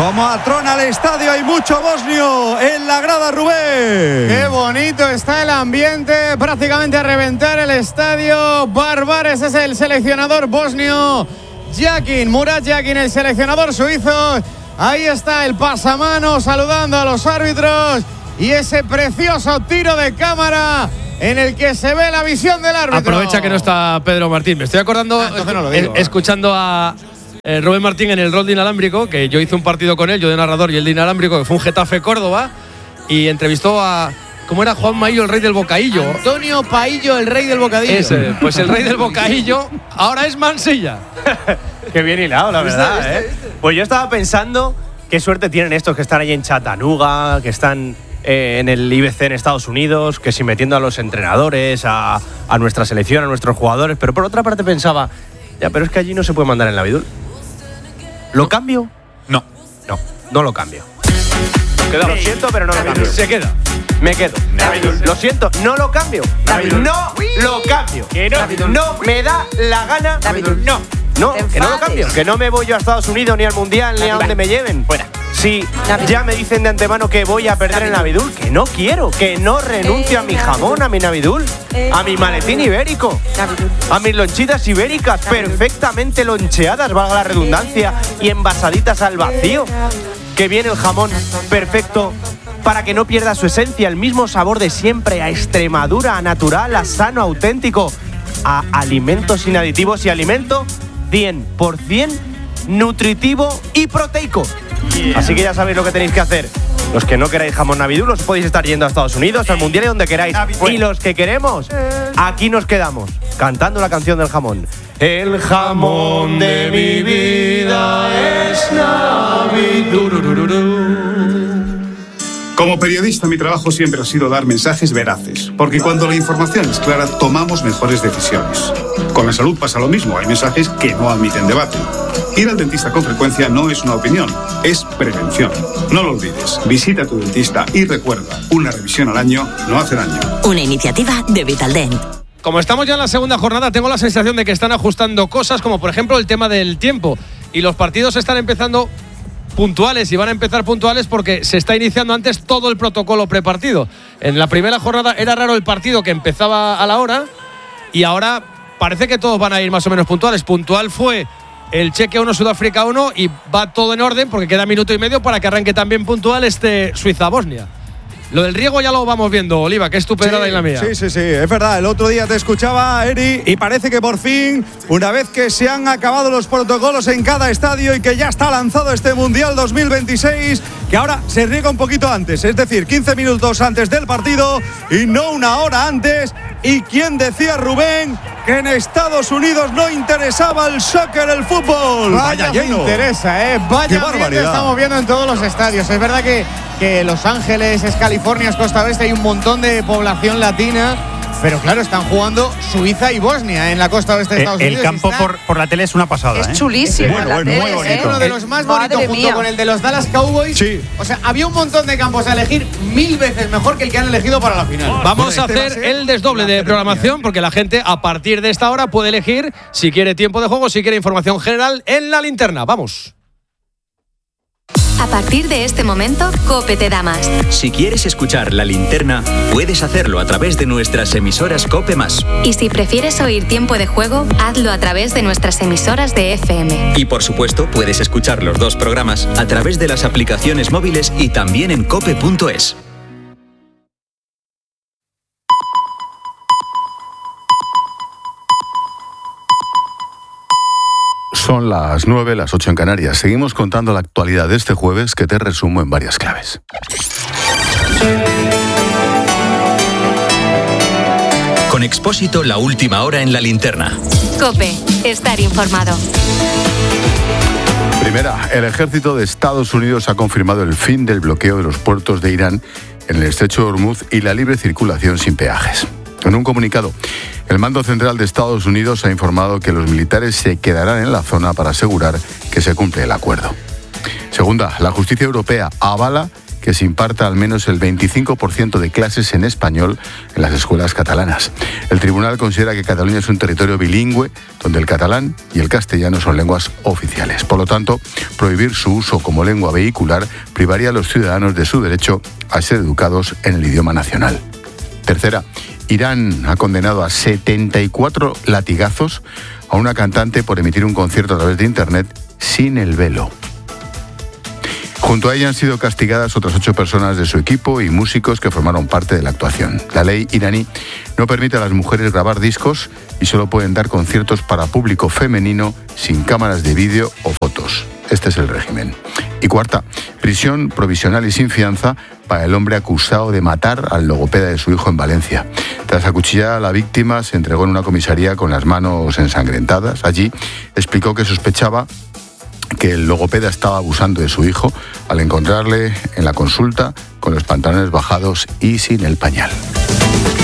Como atrona el estadio, hay mucho bosnio en la grada, Rubén. Qué bonito está el ambiente, prácticamente a reventar el estadio. Barbares es el seleccionador bosnio. Murat Yakin, el seleccionador suizo. Ahí está el pasamano saludando a los árbitros. Y ese precioso tiro de cámara en el que se ve la visión del árbitro. Aprovecha que no está Pedro Martín. Me estoy acordando, escuchando a Rubén Martín en el rol de inalámbrico, que yo hice un partido con él, yo de narrador y él de inalámbrico, que fue un Getafe Córdoba, y entrevistó a… ¿Cómo era? Juan Maillo, el rey del bocadillo. Antonio Paillo, el rey del bocadillo. Ese, pues el rey del bocadillo ahora es Mansilla. Qué bien hilado, la verdad, ¿eh? Pues yo estaba pensando qué suerte tienen estos que están ahí en Chattanooga, que están en el IBC en Estados Unidos, que si metiendo a los entrenadores, a nuestra selección, a nuestros jugadores. Pero por otra parte pensaba, ya, pero es que allí no se puede mandar en la Abidul. ¿Lo cambio? No lo cambio. Lo siento, pero no lo cambio. Se queda. Me quedo. Lo siento, no lo cambio. No lo cambio. No me da la gana. No, que no lo cambio. Que no me voy yo a Estados Unidos, ni al Mundial, ni a donde me lleven. Fuera. Si ya me dicen de antemano que voy a perder en Navidul, que no quiero, que no renuncio a mi jamón, a mi Navidul, a mi maletín ibérico, a mis lonchitas ibéricas perfectamente loncheadas, valga la redundancia, y envasaditas al vacío. Que viene el jamón perfecto para que no pierda su esencia, el mismo sabor de siempre, a Extremadura, a natural, a sano, auténtico, a alimentos sin aditivos y alimento 100% nutritivo y proteico. Así que ya sabéis lo que tenéis que hacer. Los que no queráis jamón Navidul, os podéis estar yendo a Estados Unidos, al Mundial y donde queráis. Y los que queremos, aquí nos quedamos, cantando la canción del jamón. El jamón de mi vida es Navidul. Como periodista, mi trabajo siempre ha sido dar mensajes veraces, porque cuando la información es clara, tomamos mejores decisiones. Con la salud pasa lo mismo, hay mensajes que no admiten debate. Ir al dentista con frecuencia no es una opinión, es prevención. No lo olvides, visita a tu dentista y recuerda, una revisión al año no hace daño. Una iniciativa de Vitaldent. Como estamos ya en la segunda jornada, tengo la sensación de que están ajustando cosas, como por ejemplo el tema del tiempo. Y los partidos están empezando puntuales y van a empezar puntuales porque se está iniciando antes todo el protocolo prepartido. En la primera jornada era raro el partido que empezaba a la hora y ahora parece que todos van a ir más o menos puntuales. Puntual fue el Chequia 1, Sudáfrica 1 y va todo en orden porque queda minuto y medio para que arranque también puntual Suiza-Bosnia. Lo del riego ya lo vamos viendo, Oliva, que es tu pedrada y la mía. Sí, es verdad. El otro día te escuchaba, Eri, y parece que por fin, una vez que se han acabado los protocolos en cada estadio y que ya está lanzado este Mundial 2026, que ahora se riega un poquito antes, es decir, 15 minutos antes del partido y no una hora antes. ¿Y quién decía, Rubén, que en Estados Unidos no interesaba el soccer, el fútbol? Vaya lleno. Interesa, vaya barbaridad. Estamos viendo en todos los estadios. Es verdad que Los Ángeles es California, es Costa Oeste, hay un montón de población latina. Pero claro, están jugando Suiza y Bosnia en la costa oeste de Estados Unidos. El campo por la tele es una pasada. Es chulísimo. Muy bonito. Uno de los más bonitos junto con el de los Dallas Cowboys. Sí. O sea, había un montón de campos a elegir 1000 veces mejor que el que han elegido para la final. Vamos a hacer el desdoble de programación porque la gente a partir de esta hora puede elegir si quiere tiempo de juego, si quiere información general en la linterna. Vamos. A partir de este momento, COPE te da más. Si quieres escuchar La Linterna, puedes hacerlo a través de nuestras emisoras COPE+. Y si prefieres oír tiempo de juego, hazlo a través de nuestras emisoras de FM. Y por supuesto, puedes escuchar los dos programas a través de las aplicaciones móviles y también en cope.es. Son las 9, las 8 en Canarias. Seguimos contando la actualidad de este jueves que te resumo en varias claves. Con Expósito, la última hora en la linterna. COPE, estar informado. Primera, el ejército de Estados Unidos ha confirmado el fin del bloqueo de los puertos de Irán en el estrecho de Hormuz y la libre circulación sin peajes. En un comunicado, el mando central de Estados Unidos ha informado que los militares se quedarán en la zona para asegurar que se cumple el acuerdo. Segunda, la justicia europea avala que se imparta al menos el 25% de clases en español en las escuelas catalanas. El tribunal considera que Cataluña es un territorio bilingüe donde el catalán y el castellano son lenguas oficiales. Por lo tanto, prohibir su uso como lengua vehicular privaría a los ciudadanos de su derecho a ser educados en el idioma nacional. Tercera, Irán ha condenado a 74 latigazos a una cantante por emitir un concierto a través de Internet sin el velo. Junto a ella han sido castigadas otras 8 personas de su equipo y músicos que formaron parte de la actuación. La ley iraní no permite a las mujeres grabar discos y solo pueden dar conciertos para público femenino sin cámaras de vídeo o fotos. Este es el régimen. Y cuarta, prisión provisional y sin fianza para el hombre acusado de matar al logopeda de su hijo en Valencia. Tras acuchillar a la víctima, se entregó en una comisaría con las manos ensangrentadas. Allí explicó que sospechaba que el logopeda estaba abusando de su hijo al encontrarle en la consulta con los pantalones bajados y sin el pañal.